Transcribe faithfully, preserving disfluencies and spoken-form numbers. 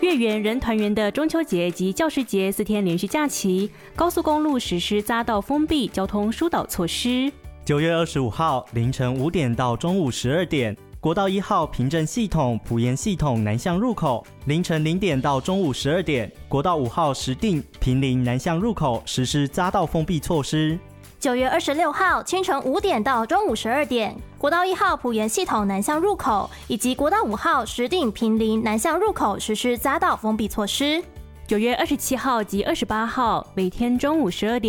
月圆人团圆的中秋节及教师节四天连续假期，高速公路实施匝道封闭交通疏导措施。 九月二十五号凌晨五点到中午十二点，国道一号平镇系统埔盐系统南向入口，凌晨零点到中午十二点，国道五号石碇坪林南向入口实施匝道封闭措施。 九月二十六号清晨五点到中午十二点，国道一号埔盐系统南向入口以及国道五号石碇坪林南向入口实施匝道封闭措施。 九月二十七号及二十八号每天中午十二点